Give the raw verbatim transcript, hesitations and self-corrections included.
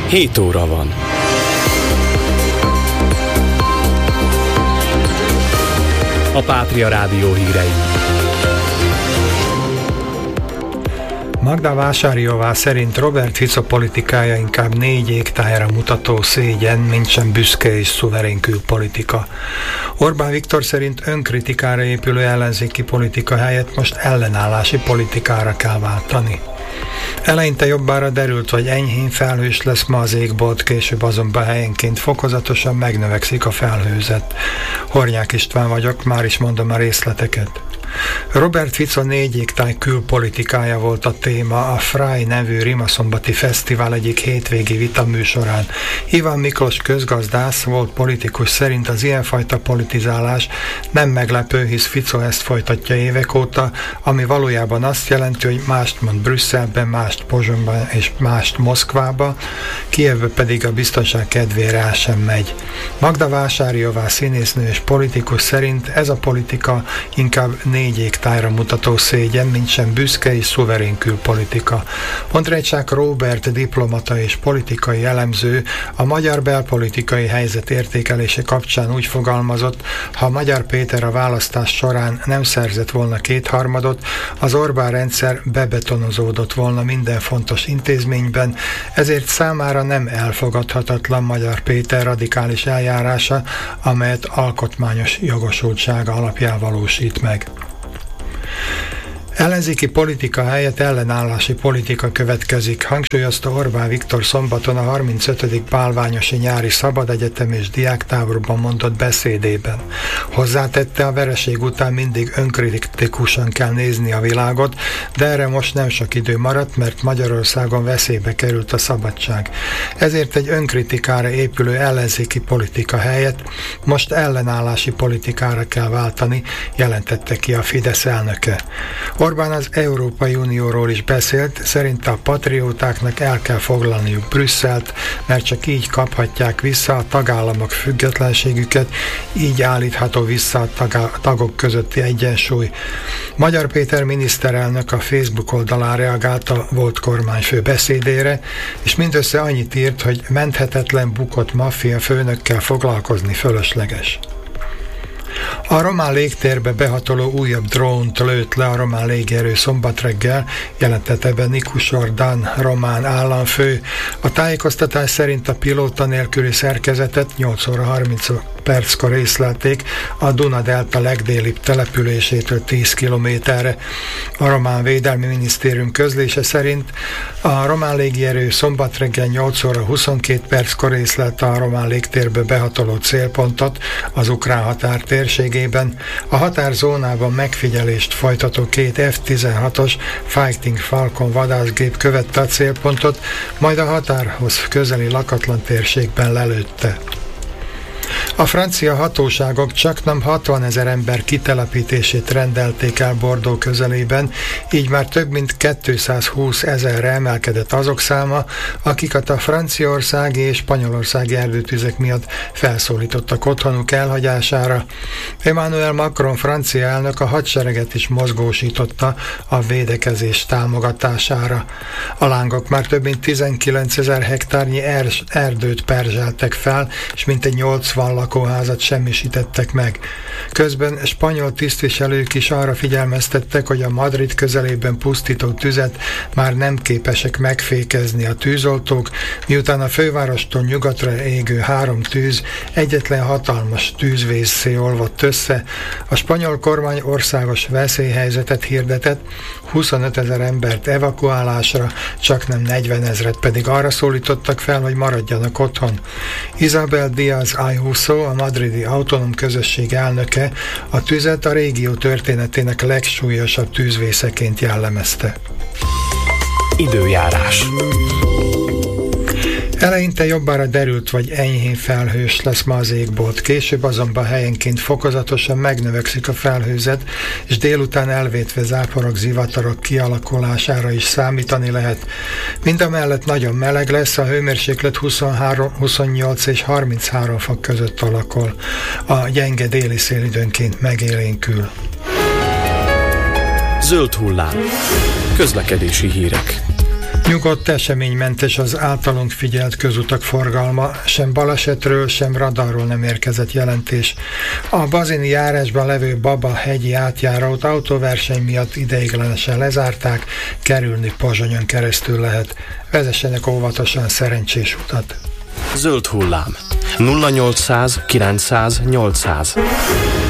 hét óra van. A Pátria Rádió hírei. Magda Vásáriová szerint Robert Fico politikája inkább négy égtájra mutató szégyen, mint sem büszke és szuverén külpolitika. Orbán Viktor szerint önkritikára épülő ellenzéki politika helyett most ellenállási politikára kell váltani. Eleinte jobbára derült, vagy enyhén felhős lesz ma az égbolt, később azonban helyenként fokozatosan megnövekszik a felhőzet. Hornyák István vagyok, már is mondom a részleteket. Robert Fico négy égtáj külpolitikája volt a téma a Fry nevű Rimaszombati Fesztivál egyik hétvégi vitaműsorán. Iván Miklós közgazdász volt politikus szerint az ilyenfajta politizálás nem meglepő, hisz Fico ezt folytatja évek óta, ami valójában azt jelenti, hogy mást mond Brüsszelben, mást Pozsonyban és mást Moszkvába, Kijevbe pedig a biztonság kedvére el sem megy. Magda Vásáriová színésznő és politikus szerint ez a politika inkább négy égtájra mutató szégyen, mint sem büszke és szuverén külpolitika. Ondrejcsák Róbert diplomata és politikai elemző a magyar belpolitikai helyzet értékelése kapcsán úgy fogalmazott, ha Magyar Péter a választás során nem szerzett volna kétharmadot, az Orbán rendszer bebetonozódott volna minden fontos intézményben, ezért számára nem elfogadhatatlan Magyar Péter radikális eljárása, amelyet alkotmányos jogosultsága alapján valósít meg. Ellenzéki politika helyett ellenállási politika következik, hangsúlyozta Orbán Viktor szombaton a harmincötödik Bálványosi Nyári Szabadegyetem és Diáktáborban mondott beszédében. Hozzátette, a vereség után mindig önkritikusan kell nézni a világot, de erre most nem sok idő maradt, mert Magyarországon veszélybe került a szabadság. Ezért egy önkritikára épülő ellenzéki politika helyett most ellenállási politikára kell váltani, jelentette ki a Fidesz elnöke. Orbán az Európai Unióról is beszélt, szerinte a patriótáknak el kell foglalniuk Brüsszelt, mert csak így kaphatják vissza a tagállamok függetlenségüket, így állítható vissza a tagá- tagok közötti egyensúly. Magyar Péter miniszterelnök a Facebook oldalán reagált a volt kormányfő beszédére, és mindössze annyit írt, hogy menthetetlen bukott maffia főnökkel foglalkozni fölösleges. A román légtérbe behatoló újabb drónt lőtt le a román légierő szombat reggel, jelentette be Nikusor Dan román államfő. A tájékoztatás szerint a pilóta nélküli szerkezetet nyolc óra harminc perckor észlelték a Duna-delta legdélibb településétől tíz kilométerre. A román védelmi minisztérium közlése szerint a román légierő szombat reggel nyolc óra huszonkét perckor észlelte a román légtérbe behatoló célpontot az ukrán határ térségében. A határzónában megfigyelést folytató két F tizenhatos Fighting Falcon vadászgép követte a célpontot, majd a határhoz közeli lakatlan térségben lelőtte. A francia hatóságok csaknem hatvanezer ember kitelepítését rendelték el Bordeaux közelében, így már több mint kétszázhúszezer emelkedett azok száma, akiket a franciaországi és spanyolországi erdőtüzek miatt felszólítottak otthonuk elhagyására. Emmanuel Macron francia elnök a hadsereget is mozgósította a védekezés támogatására. A lángok már több mint tizenkilencezer hektárnyi er- erdőt perzseltek fel, és mintegy nyolcvan lakóházat semmisítettek meg. Közben spanyol tisztviselők is arra figyelmeztettek, hogy a Madrid közelében pusztító tüzet már nem képesek megfékezni a tűzoltók, miután a fővárostól nyugatra égő három tűz egyetlen hatalmas tűzvészé olvadt össze. A spanyol kormány országos veszélyhelyzetet hirdetett, huszonötezer embert evakuálásra, csaknem negyvenezret pedig arra szólítottak fel, hogy maradjanak otthon. Isabel Díaz Ayuso, a madridi autonóm közösség elnöke, a tüzet a régió történetének legsúlyosabb tűzvészeként jellemezte. Időjárás. Eleinte jobbára derült, vagy enyhén felhős lesz ma az égbolt, később azonban helyenként fokozatosan megnövekszik a felhőzet, és délután elvétve záporok, zivatarok kialakulására is számítani lehet. Mindamellett nagyon meleg lesz, a hőmérséklet huszonhárom, huszonnyolc és harminchárom fok között alakul. A gyenge déli szél időnként megélénkül. Zöld hullám. Közlekedési hírek. Nyugodt, eseménymentes az általunk figyelt közutak forgalma, sem balesetről, sem radarról nem érkezett jelentés. A bazini járásban levő Baba hegyi átjárót autóverseny miatt ideiglenesen lezárták, kerülni Pozsonyon keresztül lehet. Vezessenek óvatosan, szerencsés utat! Zöld hullám. nulla nyolcszáz kilencszáz nyolcszáz